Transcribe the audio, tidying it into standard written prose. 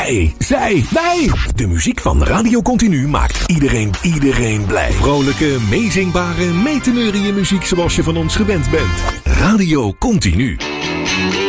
Hij, zij, wij. De muziek van Radio Continu maakt iedereen blij. Vrolijke, meezingbare, meeteneurie muziek zoals je van ons gewend bent. Radio Continu.